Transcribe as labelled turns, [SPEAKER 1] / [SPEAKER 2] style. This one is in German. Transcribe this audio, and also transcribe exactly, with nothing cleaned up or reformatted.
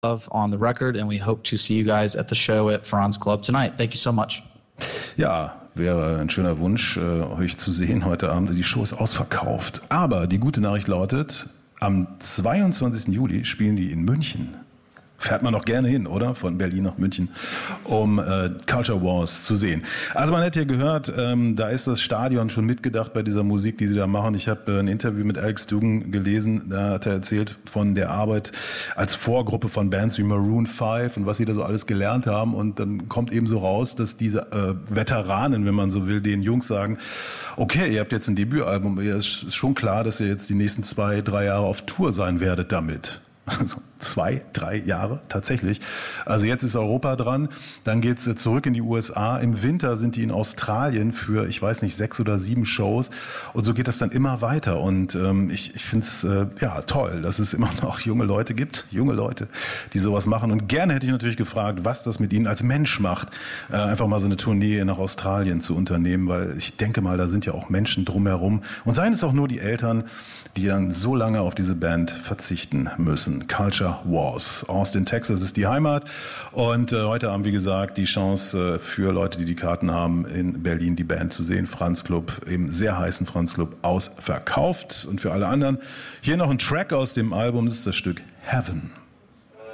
[SPEAKER 1] Love on the record, and we hope to see you guys at the show at Franz Club tonight. Thank you so much.
[SPEAKER 2] Ja, wäre ein schöner Wunsch, euch zu sehen heute Abend. Die Show ist ausverkauft. Aber die gute Nachricht lautet, am zweiundzwanzigsten Juli spielen die in München. Fährt man noch gerne hin, oder? Von Berlin nach München, um äh, Culture Wars zu sehen. Also man hat ja gehört, ähm, da ist das Stadion schon mitgedacht bei dieser Musik, die sie da machen. Ich habe äh, ein Interview mit Alex Dugan gelesen, da hat er erzählt von der Arbeit als Vorgruppe von Bands wie Maroon fünf und was sie da so alles gelernt haben. Und dann kommt eben so raus, dass diese äh, Veteranen, wenn man so will, den Jungs sagen, okay, ihr habt jetzt ein Debütalbum, es ist schon klar, dass ihr jetzt die nächsten zwei, drei Jahre auf Tour sein werdet damit. Also zwei, drei Jahre tatsächlich. Also jetzt ist Europa dran, dann geht's zurück in die U S A. Im Winter sind die in Australien für, ich weiß nicht, sechs oder sieben Shows. Und so geht das dann immer weiter. Und ähm, ich, ich finde es äh, ja toll, dass es immer noch junge Leute gibt, junge Leute, die sowas machen. Und gerne hätte ich natürlich gefragt, was das mit ihnen als Mensch macht, äh, einfach mal so eine Tournee nach Australien zu unternehmen, weil ich denke mal, da sind ja auch Menschen drumherum. Und seien es auch nur die Eltern, die dann so lange auf diese Band verzichten müssen. Culture Wars. Austin, Texas ist die Heimat. Und äh, heute Abend, wie gesagt, die Chance äh, für Leute, die die Karten haben, in Berlin die Band zu sehen. Franz Club, im sehr heißen Franz Club, ausverkauft. Und für alle anderen hier noch ein Track aus dem Album, das ist das Stück Heaven.